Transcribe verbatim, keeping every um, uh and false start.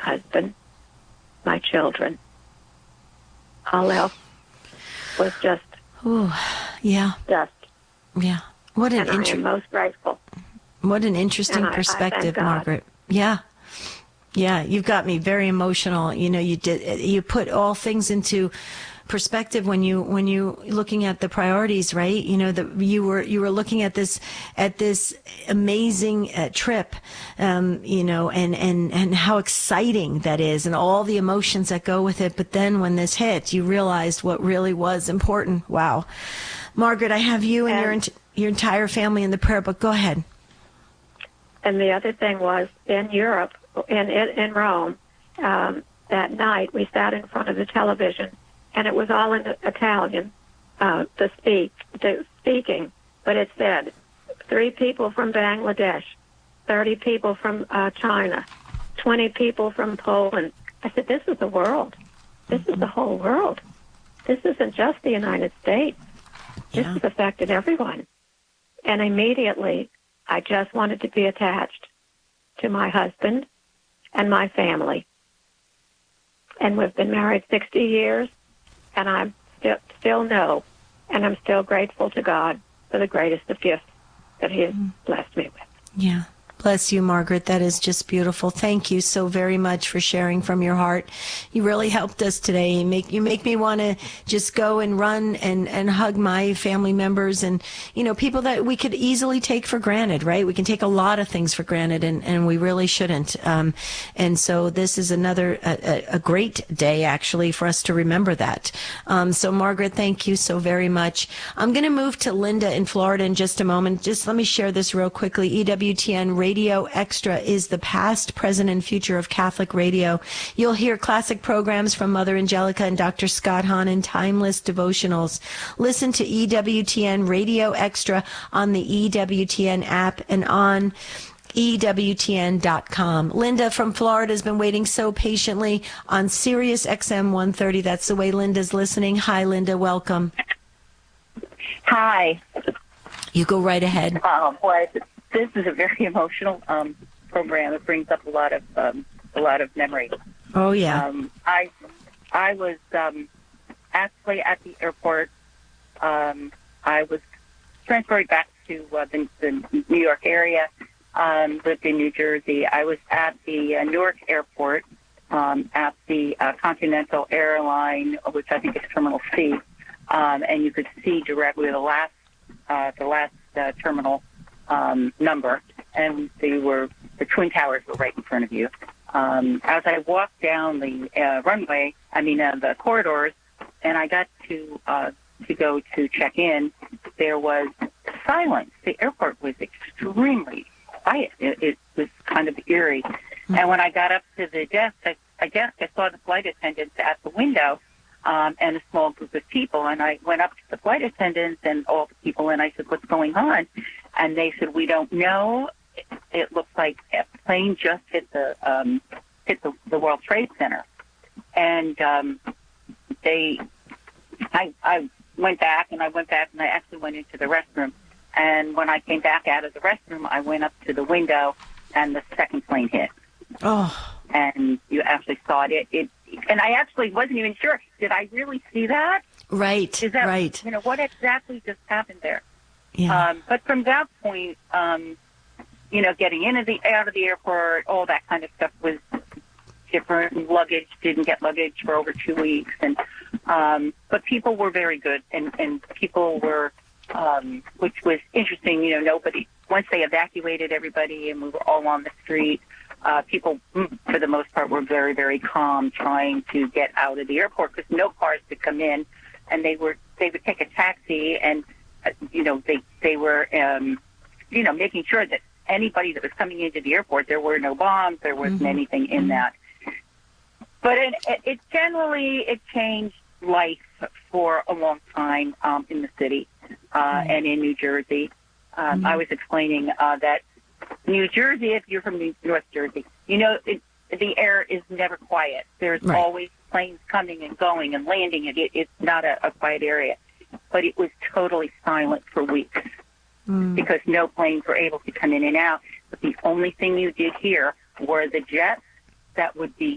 husband, my children. All else was just Ooh, yeah. dust. Yeah. What an and I am most grateful. What an interesting and I, perspective, I Margaret. Yeah. Yeah, you've got me very emotional. You know, you did you put all things into perspective when you when you looking at the priorities, right? You know, that you were you were looking at this at this amazing uh, trip, um, you know, and and and how exciting that is, and all the emotions that go with it. But then when this hit, you realized what really was important. Wow, Margaret, I have you and, and your your entire family in the prayer book. Go ahead. And the other thing was in Europe, in in Rome, um, that night we sat in front of the television, and it was all in Italian, uh, the speak, the speaking, but it said three people from Bangladesh, thirty people from uh, China, twenty people from Poland. I said, this is the world. This mm-hmm. is the whole world. This isn't just the United States. Yeah. This has affected everyone. And immediately, I just wanted to be attached to my husband and my family. And we've been married sixty years, and I still, still know, and I'm still grateful to God for the greatest of gifts that He has blessed me with. Yeah. Bless you, Margaret. That is just beautiful. Thank you so very much for sharing from your heart. You really helped us today. You make you make me want to just go and run and, and hug my family members and, you know, people that we could easily take for granted, right? We can take a lot of things for granted, and, and we really shouldn't. Um, and so this is another, a, a great day, actually, for us to remember that. Um, so, Margaret, thank you so very much. I'm going to move to Linda in Florida in just a moment. Just let me share this real quickly. E W T N Radio. Radio Extra is the past, present, and future of Catholic radio. You'll hear classic programs from Mother Angelica and Doctor Scott Hahn and timeless devotionals. Listen to E W T N Radio Extra on the E W T N app and on E W T N dot com. Linda from Florida has been waiting so patiently on Sirius X M one thirty. That's the way Linda's listening. Hi, Linda. Welcome. Hi. You go right ahead. Oh, boy. This is a very emotional um, program. It brings up a lot of um, a lot of memory. Oh yeah. Um, I I was um, actually at the airport. Um, I was transferred back to uh, the, the New York area. Um, lived in New Jersey. I was at the uh, Newark airport um, at the uh, Continental Airline, which I think is Terminal C, um, and you could see directly the last uh, the last uh, terminal. Um, number, and they were the Twin Towers were right in front of you. Um, as I walked down the uh, runway, I mean uh, the corridors, and I got to uh, to go to check in, there was silence. The airport was extremely quiet. It, it was kind of eerie. Mm-hmm. And when I got up to the desk, I, I guess I saw the flight attendants at the window. Um, and a small group of people, and I went up to the flight attendants and all the people, and I said, "What's going on?" And they said, "We don't know. It, it looks like a plane just hit the um, hit the, the World Trade Center." And um, they, I, I went back, and I went back, and I actually went into the restroom. And when I came back out of the restroom, I went up to the window, and the second plane hit. Oh. And you actually saw it. It, and I actually wasn't even sure. Did I really see that? Right. Is that, right. You know, what exactly just happened there? Yeah. Um, but from that point, um, you know, getting into the out of the airport, all that kind of stuff was different. Luggage didn't get luggage for over two weeks, and um, but people were very good, and and people were, um, which was interesting. You know, nobody once they evacuated everybody, and we were all on the street. Uh, people, for the most part, were very, very calm, trying to get out of the airport because no cars could come in, and they were they would take a taxi, and uh, you know they they were um, you know making sure that anybody that was coming into the airport, there were no bombs, there wasn't mm-hmm. anything in that. But it, it generally it changed life for a long time um, in the city uh, mm-hmm. and in New Jersey. Um, mm-hmm. I was explaining uh, that. New Jersey, if you're from North Jersey, you know it, the air is never quiet. There's right. always planes coming and going and landing. It, it, it's not a, a quiet area. But it was totally silent for weeks mm. because no planes were able to come in and out. But the only thing you did hear were the jets that would be